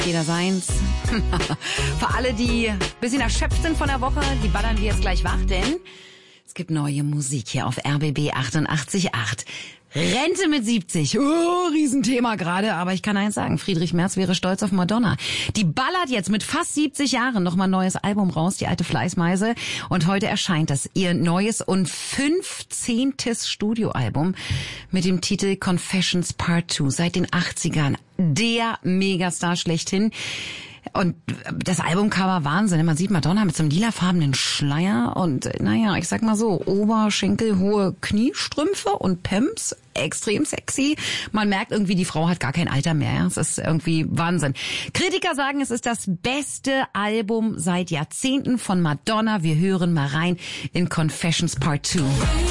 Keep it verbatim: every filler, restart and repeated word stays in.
Jeder seins. Für alle, die ein bisschen erschöpft sind von der Woche, die ballern wir jetzt gleich wach, denn es gibt neue Musik hier auf R B B achtundachtzig Komma acht. Rente mit siebzig. Oh, Riesenthema gerade. Aber ich kann eins sagen, Friedrich Merz wäre stolz auf Madonna. Die ballert jetzt mit fast siebzig Jahren nochmal ein neues Album raus, die alte Fleißmeise. Und heute erscheint das ihr neues und fünfzehntes Studioalbum mit dem Titel Confessions Part zwei. Seit den achtzigern der Megastar schlechthin. Und das Albumcover Wahnsinn. Man sieht Madonna mit so einem lilafarbenen Schleier und, naja, ich sag mal so, oberschenkelhohe Kniestrümpfe und Pumps. Extrem sexy. Man merkt irgendwie, die Frau hat gar kein Alter mehr. Es ist irgendwie Wahnsinn. Kritiker sagen, es ist das beste Album seit Jahrzehnten von Madonna. Wir hören mal rein in Confessions Part zwei.